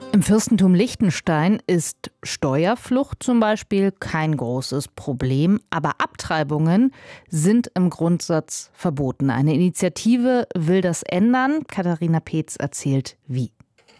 Im Fürstentum Liechtenstein ist Steuerflucht zum Beispiel kein großes Problem, aber Abtreibungen sind im Grundsatz verboten. Eine Initiative will das ändern. Katharina Peetz erzählt, wie.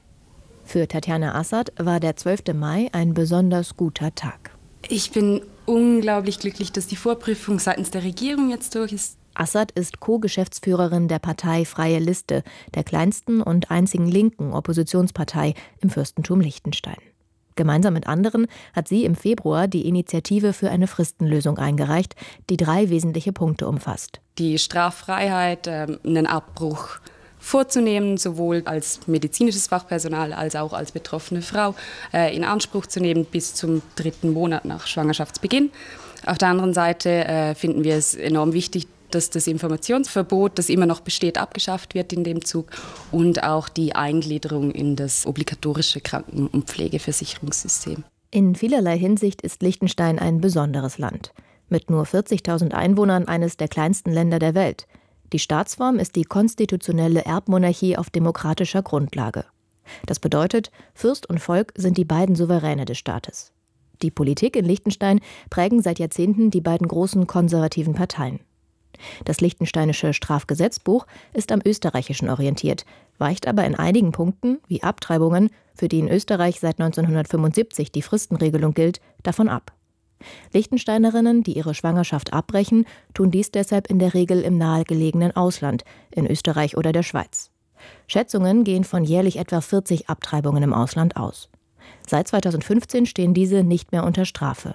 Für Tatjana Assad war der 12. Mai ein besonders guter Tag. Ich bin unglaublich glücklich, dass die Vorprüfung seitens der Regierung jetzt durch ist. Assad ist Co-Geschäftsführerin der Partei Freie Liste, der kleinsten und einzigen linken Oppositionspartei im Fürstentum Liechtenstein. Gemeinsam mit anderen hat sie im Februar die Initiative für eine Fristenlösung eingereicht, die 3 wesentliche Punkte umfasst. Die Straffreiheit, einen Abbruch vorzunehmen, sowohl als medizinisches Fachpersonal als auch als betroffene Frau in Anspruch zu nehmen bis zum 3. Monat nach Schwangerschaftsbeginn. Auf der anderen Seite finden wir es enorm wichtig, dass das Informationsverbot, das immer noch besteht, abgeschafft wird in dem Zug und auch die Eingliederung in das obligatorische Kranken- und Pflegeversicherungssystem. In vielerlei Hinsicht ist Liechtenstein ein besonderes Land. Mit nur 40.000 Einwohnern eines der kleinsten Länder der Welt. Die Staatsform ist die konstitutionelle Erbmonarchie auf demokratischer Grundlage. Das bedeutet, Fürst und Volk sind die beiden Souveräne des Staates. Die Politik in Liechtenstein prägen seit Jahrzehnten die beiden großen konservativen Parteien. Das liechtensteinische Strafgesetzbuch ist am österreichischen orientiert, weicht aber in einigen Punkten, wie Abtreibungen, für die in Österreich seit 1975 die Fristenregelung gilt, davon ab. Liechtensteinerinnen, die ihre Schwangerschaft abbrechen, tun dies deshalb in der Regel im nahegelegenen Ausland, in Österreich oder der Schweiz. Schätzungen gehen von jährlich etwa 40 Abtreibungen im Ausland aus. Seit 2015 stehen diese nicht mehr unter Strafe.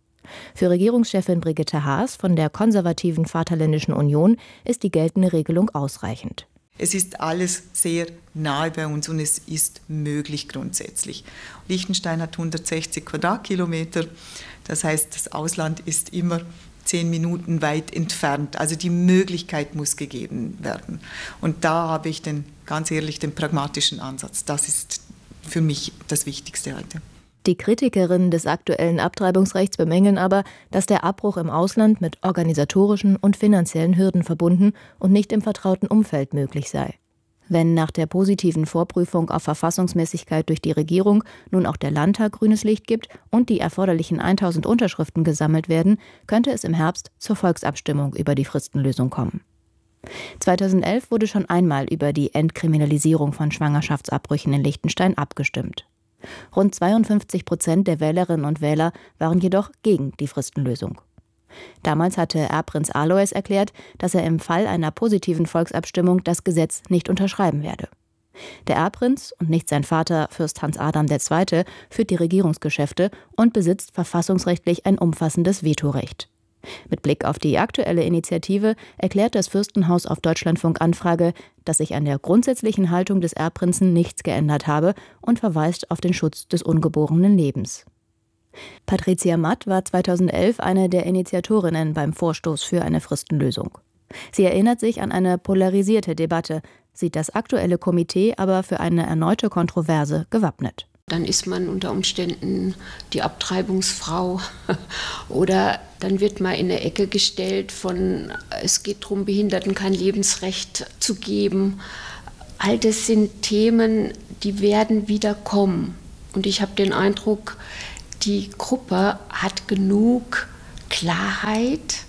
Für Regierungschefin Brigitte Haas von der konservativen Vaterländischen Union ist die geltende Regelung ausreichend. Es ist alles sehr nahe bei uns und es ist möglich grundsätzlich. Liechtenstein hat 160 Quadratkilometer, das heißt, das Ausland ist immer 10 Minuten weit entfernt. Also die Möglichkeit muss gegeben werden. Und da habe ich ganz ehrlich den pragmatischen Ansatz. Das ist für mich das Wichtigste heute. Die Kritikerinnen des aktuellen Abtreibungsrechts bemängeln aber, dass der Abbruch im Ausland mit organisatorischen und finanziellen Hürden verbunden und nicht im vertrauten Umfeld möglich sei. Wenn nach der positiven Vorprüfung auf Verfassungsmäßigkeit durch die Regierung nun auch der Landtag grünes Licht gibt und die erforderlichen 1000 Unterschriften gesammelt werden, könnte es im Herbst zur Volksabstimmung über die Fristenlösung kommen. 2011 wurde schon einmal über die Entkriminalisierung von Schwangerschaftsabbrüchen in Liechtenstein abgestimmt. Rund 52% der Wählerinnen und Wähler waren jedoch gegen die Fristenlösung. Damals hatte Erbprinz Alois erklärt, dass er im Fall einer positiven Volksabstimmung das Gesetz nicht unterschreiben werde. Der Erbprinz und nicht sein Vater Fürst Hans Adam II. Führt die Regierungsgeschäfte und besitzt verfassungsrechtlich ein umfassendes Vetorecht. Mit Blick auf die aktuelle Initiative erklärt das Fürstenhaus auf Deutschlandfunk Anfrage, dass sich an der grundsätzlichen Haltung des Erbprinzen nichts geändert habe und verweist auf den Schutz des ungeborenen Lebens. Patricia Matt war 2011 eine der Initiatorinnen beim Vorstoß für eine Fristenlösung. Sie erinnert sich an eine polarisierte Debatte, sieht das aktuelle Komitee aber für eine erneute Kontroverse gewappnet. Dann ist man unter Umständen die Abtreibungsfrau oder dann wird man in eine Ecke gestellt von, es geht darum, Behinderten kein Lebensrecht zu geben. All das sind Themen, die werden wieder kommen. Und ich habe den Eindruck, die Gruppe hat genug Klarheit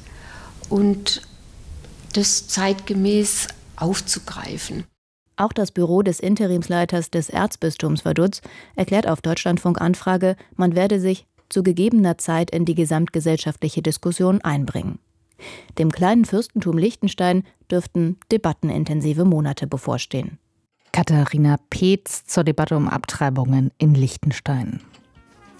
und das zeitgemäß aufzugreifen. Auch das Büro des Interimsleiters des Erzbistums Vaduz erklärt auf Deutschlandfunk Anfrage, man werde sich zu gegebener Zeit in die gesamtgesellschaftliche Diskussion einbringen. Dem kleinen Fürstentum Liechtenstein dürften debattenintensive Monate bevorstehen. Katharina Peetz zur Debatte um Abtreibungen in Liechtenstein.